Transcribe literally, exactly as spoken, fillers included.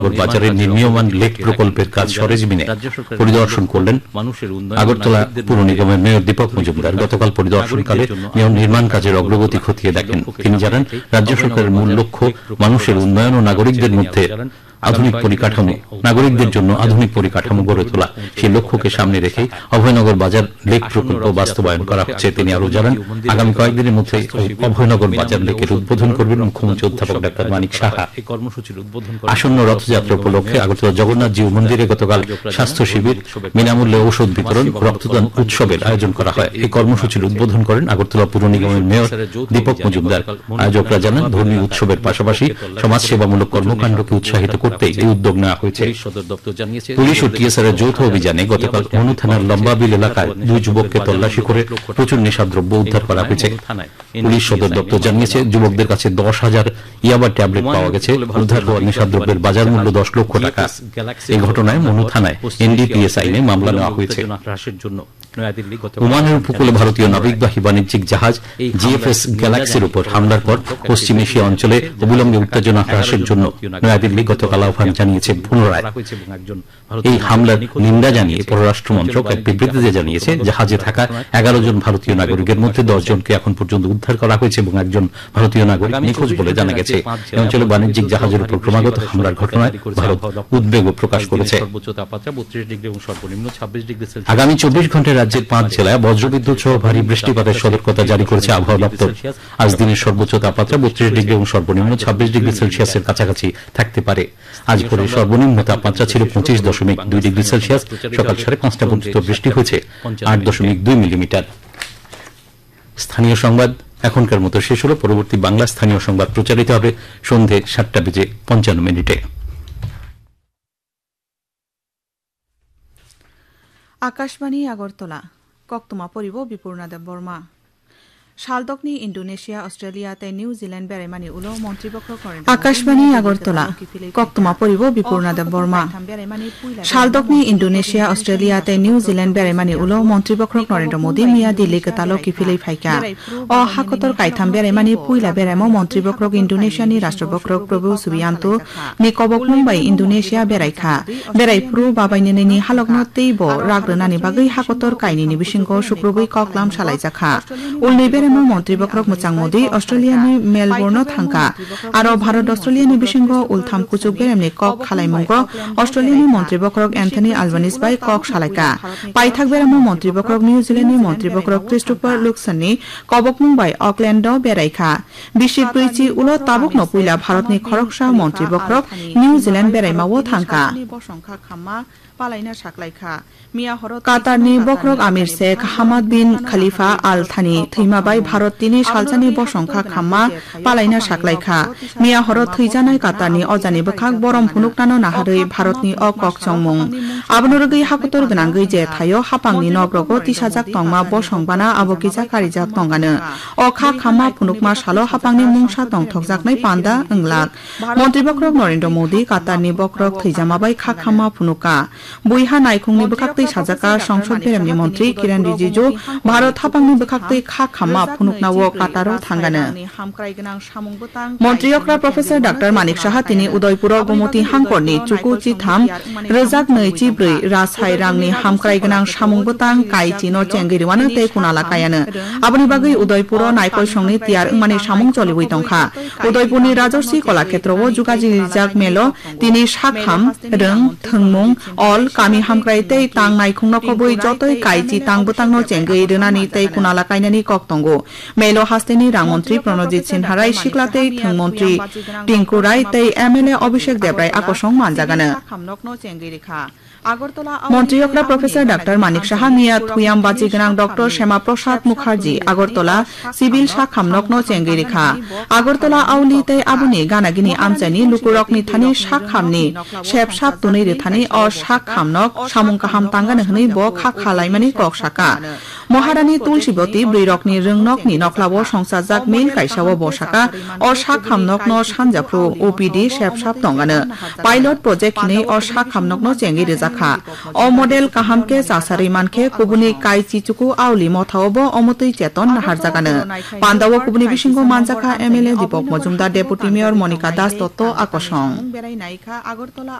বাজারের নির্মীয়মান লেক প্রকল্পের কাজ সরেজমিনে পরিদর্শন করলেন আগরতলা পুর নিগমের মেয়র দীপক মজুমদার। গতকাল পরিদর্শনকালে মেয়র নির্মাণ কাজের অগ্রগতি খতিয়ে দেখেন। তিনি জানান, রাজ্য সরকারের মূল লক্ষ্য মানুষের উন্নয়ন ও নাগরিকদের মধ্যে আধুনিক পরিকাঠামো নাগরিকদের জন্য আধুনিক পরিকাঠামো গড়ে তোলা। সেই লক্ষ্যকে সামনে রেখে অভয়নগর বাজার লেক প্রকল্প বাস্তবায়ন করা হচ্ছে। তিনি আরো জানান, আগামী কয়েকদিনের মধ্যে অভয়নগর বাজার লেকের উদ্বোধন করবেন মুখ্যমন্ত্রী অধ্যাপক ডাক্তার মানিক সাহা। আসন্ন রথযাত্রা উপলক্ষে আগরতলা জগন্নাথ জিউ মন্দিরে গতকাল স্বাস্থ্য শিবির, বিনামূল্যে ঔষধ বিতরণ, রক্তদান উৎসবের আয়োজন করা হয়। এই কর্মসূচির উদ্বোধন করেন আগরতলা পুর নিগমের মেয়র দীপক মজুমদার। আয়োজকরা জানান, ধর্মীয় উৎসবের পাশাপাশি সমাজসেবামূলক কর্মকাণ্ডকে উৎসাহিত করতে এই উদ্যোগ নেওয়া হয়েছে। পুলিশ ও টিএসআর এর যৌথ অভিযানে গতকাল মনু থানার লম্বাবিল এলাকায় দুই যুবককে তল্লাশি করে প্রচুর নেশাদ্রব্য উদ্ধার করা হয়েছে। পুলিশ সদর দপ্তর জানিয়েছে, যুবকদের কাছে দশ হাজার ইয়াবা ট্যাবলেট পাওয়া গেছে। উদ্ধার হওয়া নেশাদ্রব্যের বাজার মূল্য দশ লক্ষ টাকা। এই ঘটনায় মনু থানায় এনডিপিএস আইনে মামলা নেওয়া হয়েছে। ওমানের উপকূলে ভারতীয় নাবিকবাহী বাণিজ্যিক জাহাজ জিএফএস গ্যালাক্সির উপর হামলার পর পশ্চিম এশিয়া অঞ্চলে অবিলম্বে উত্তেজনা হ্রাসের জন্য নয়াদিল্লি গতকাল আহ্বান জানিয়েছে। পুনরায় এই হামলার নিন্দা জানিয়ে পররাষ্ট্র মন্ত্রক এক বিবৃতিতে জানিয়েছে, জাহাজে থাকা এগারো জন ভারতীয় নাগরিকের মধ্যে দশ জনকে এখন পর্যন্ত উদ্ধার করা হয়েছে এবং একজন ভারতীয় নাগরিক নিখোঁজ বলে জানা গেছে। এই অঞ্চলে বাণিজ্যিক জাহাজের উপর ক্রমাগত হামলার ঘটনায় ভারত উদ্বেগ প্রকাশ করেছে। আগামী চব্বিশ ঘন্টায় রাজ্যের পাঁচ জেলায় বজ্রবিদ্যুৎ সহ ভারী বৃষ্টিপাতের সতর্কতা জারি করেছে আবহাওয়া দপ্তর। আজ দিনের সর্বোচ্চ তাপমাত্রা বত্রিশ ডিগ্রি এবং সর্বনিম্ন ছাব্বিশ ডিগ্রি সেলসিয়াসের কাছাকাছি থাকতে পারে। আজ ভোরে সর্বনিম্ন তাপমাত্রা ছিল পঁচিশ দশমিক দুই ডিগ্রি সেলসিয়াস। সকাল সাড়ে পাঁচটা পর্যন্ত বৃষ্টি হয়েছে আট দশমিক দুই মিলিমিটার। স্থানীয় সংবাদ এখনকার মতো শেষ হল। পরবর্তী বাংলা স্থানীয় সংবাদ প্রচারিত হবে সন্ধে সাতটা বেজে পঞ্চান্ন মিনিটে। আকাশবাণী আগরতলা কক্তমা পরিব বিপূর্ণা দেব বর্মা শালদকনি ইন্ডোনেশিয়া অস্ট্রেলিয়া তে নিউজিল্যান্ড বেড়াইমানি উলো মন্ত্রীপক্ষ করেন। আকাশবাণী আগরতলা কক্তমা পরিব বিপূর্ণা দেব বর্মা শালদকনি ইন্ডোনেশিয়া অস্ট্রেলিয়া তে নিউজিল্যান্ড বেড়াইমানি উলো মন্ত্রীপক্ষ নরেন্দ্র মোদী মিয়া দিল্লি কেতালো কিফিলেই ফাইকা অ হাকতর কাইথাম বেড়াইমানি পুইলা বেড়াইমো মন্ত্রীপক্ষ ইন্ডোনেশিয়ানি রাষ্ট্রপক্ষ প্রভু সুবিয়ান্তো নি কবক মুম্বাই ইন্ডোনেশিয়া বেড়াইখা বেড়াইফ্রু বাবাইনেনি হালকনতেই ব রাগ্রনানি বাগৈ হাকতর কাইনি বিশিঙ্গ শুক্রবৈ ককলাম সালাইজাখা উলনি মন্ত্রীপক্ষ মোচাং Modi অস্ট্রেলিয়ানি Melbourne thangka R Bharat অস্ট্রেলিয়ানি বিশিঙ্গ উলথাম কুচুক বেরেমনি cock খালাইমঙ্গ অস্ট্রেলিয়ানি মন্ত্রীপক্ষ Anthony Albanese by cock সালাইকা পাইথাক বেরাম মন্ত্রীপক্ষ নিউজিল্যান্ডনি মন্ত্রীপক্ষ Christopher লুকসননি কবক Mumbai Auckland বেড়াইখা বিশ্বিক ব্রৈচি উলো Tabuk নপুইলা ভারতনি খরকসা মন্ত্রীপক্ষ New Zealand বেড়াইমাও thangka পালাইনা সাকলাইখা কাতারনি বক্রক Aamir Sheikh Hamad bin খালিফা আল থানি থৈমাবাই ভারত তিনি সালজানি বসংখা খাম্মা পালাইনা সাকলাইখা মিয়া হরত থৈজানাই কাতারনি অজানি বখাক বরম ফুনুকনানো নাহাरै ভারতনি অকক চংমং আবনরগৈ হাকতর গনাঙ্গৈ যে থাयो হাপাংনি নগ্রগ তিসাজাক তংমা বসংবানা আবকিজা কারিজাক তংগানো অখা খাম্মা ফুনুকমা সালো হাপাংনি মুংসা তংথকজাকনাই পান্ডা ওংলাক মন্ত্রীবক্রক নরেন্দ্র মোদী কাতারনি বক্রক থৈজামাবাই খা খাম্মা ফুনুকা বইহা নাইখুংনি বখাকতৈ সাজাকা সংসদ বেরেমনি মন্ত্রী কিরণ রিজিজু ভারত হাপাংনি বখাকতৈ খা Khaama ফুনুকনাও কাতারও থাঙ্গানো মন্ত্রীয়করা professor doctor Manik Saha তিনি উদয়পুর গোমতি হাংকরনি চুকু চিথাম রোজাক নৈচি ব্रै রাজহাই রাংনি হামক্রাই গোনাं সামুংবতাং কাইচিनो চেঙ্গিরিওয়ানো তে কুনালা কায়ানো আবনি বাগৈ উদয়পুর নাইকয় সংনি তিয়ার মানে সামুং চলিবই তংখা উদয়পুরনি রাজর্ষি কলাক্ষেত্রও जुगाजि रिजाक मेलो তিনি সাখাম রং থংমুং অল কামি হামক্রাইতে তাং নাইখুংনকবৈ যতই কাইচি তাংবতাংনো চেঙ্গৈ রনানি তে কুনালা কাইনানি কক্তঙ্গো মেলো হাস্তেনি রাংমন্ত্রী প্রণজিৎ সিনহারাই শিকলাতেই থংমন্ত্রী টিঙ্কু রায় তে এমএলএ অভিষেক দেবরাই আকর্ষণ মানজাগানো মন্ত্রীয়করা প্রফেসর ডাক্তার মানিক সাহা মিয়া থুয়াম বাজি গোনাं ডক্টর শ্যামা প্রসাদ Mukherjee Agartala civil সাখামনকনো চেঙ্গিরিখা Agartala আউলিতে আবুনি গানাগিনি আমচানি লুকুরকনি Thani সাখামনি shape সাপ তুनै রে থানি অ সাখামনক সামুং কাহাম তাঙ্গানো হनै ব খা খালাইমানি কক সাকা মহারানী তুলসীবতী ব্রৈরকনি রংনকনি নকলাবো সংসাरजाक मेल काइसावो बसाका अ सा खामनकनो सानजाफ्रु ओपीडी सेपसाप दंगानो पाइलट प्रोजेक्ट खिने अ सा खामनकनो चेंगि रेजाखा अ मडेल काहामके सासारि मानखे कुबुनि काई चिचुकु आवली मथावबो अमतै चेतन नाहारजागानो पान्दावो कुबुनि बिसिंगो मानजाखा एमएलए दीपक मजुमदार डेपुटी मेयर मनिका दास दत्त आकर्षण